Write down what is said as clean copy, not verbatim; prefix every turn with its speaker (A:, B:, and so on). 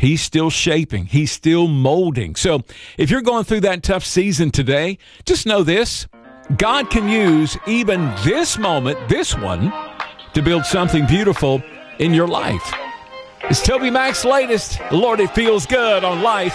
A: He's still shaping. He's still molding. So if you're going through that tough season today, just know this. God can use even this moment, this one, to build something beautiful in your life. It's Toby Mac's latest. Lord, it feels good on Life.